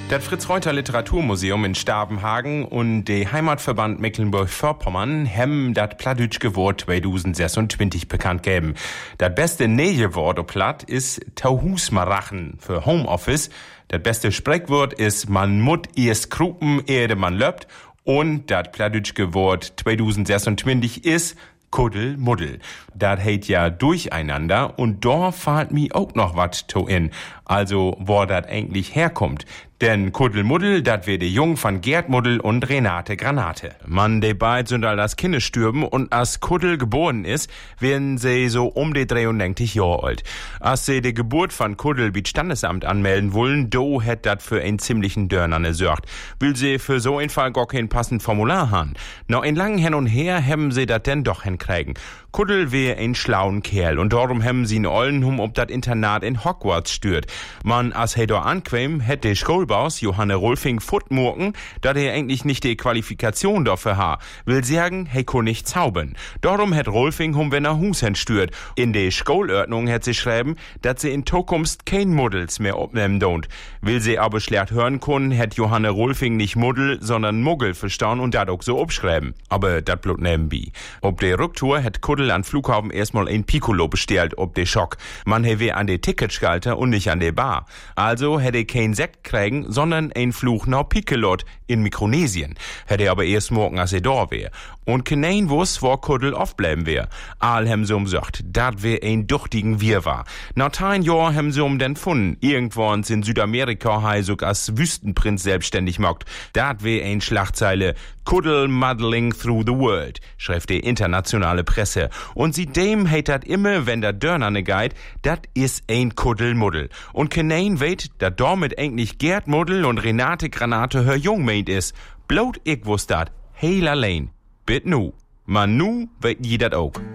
Das Fritz-Reuter-Literaturmuseum in Stavenhagen und der Heimatverband Mecklenburg-Vorpommern haben das Plattdütschke Wort 2026 bekannt gegeben. Das beste neue Wort auf Platt ist Tauhusmarachen für Homeoffice. Das beste Sprechwort ist man mut erst krupen, ehe man löbt. Und das Plattdütschke Wort 2026 ist Kuddelmuddel. Das heißt ja durcheinander und da fällt mir auch noch was to in. Also, wo das eigentlich herkommt. Denn Kuddelmuddel, dat wär de Jung von Gerd Muddel und Renate Granate. Man, de beid sind all das Kindes stürben und as Kuddel geboren ist, werden sie so um de 93 Jahre alt. As sie de Geburt von Kuddel wie Standesamt anmelden wollen, do hätt dat für ein ziemlichen Dörner gesorgt. Will sie für so ein Fall gar kein passend Formular haben. Noch ein langen Hin und Her haben sie dat denn doch hinkriegen. Kuddel wär ein schlauen Kerl und darum haben sie in Ollenhum ob dat Internat in Hogwarts stört. Man, as he do anquem, hätt de Schulbaus Johanne Rolfing Futtmurken, da der eigentlich nicht die Qualifikation dafür ha. Will sagen, he ko nicht zaubern. Darum hätt Rolfing wenn er Hus stört. In de Schulordnung hätt sie schreiben, dat sie in Zukunft kein Muddels mehr opnehmen don't. Will sie aber schlecht hören können, hätt Johanne Rolfing nicht Muddel, sondern Muggel verstauen und dat auch so abschreiben. Aber dat blut nebenbei. Ob de Rücktour hätt Kuddel an Flughafen erstmal ein Piccolo bestellt, ob de Schock. Man he an de Ticketschalter und nicht an de Bar. Also hätte kein Sekt kriegen, sondern ein Fluch nach Pickelot in Mikronesien. Hätte aber erst morgen als da wär. Und kein wuss, wo Kuddel aufbleiben wär. All hem so sagt, dat wär ein duchtigen Wirrwarr. Nach 10 Jahr hem so den Funden. Irgendwo in Südamerika heisug als Wüstenprinz selbstständig mockt. Dat wär ein Schlagzeile. Kuddel muddling through the world, schreibt die internationale Presse. Und sie dem heit dat immer, wenn der Dörner ne geit, dat is ein Kuddelmuddel. Und kein weet, dat damit eigentlich Gerd Muddel und Renate Granate hör Jung meint is. Bloot ich wusst dat, heil allein. Bit nu. Man nu weet je dat ook.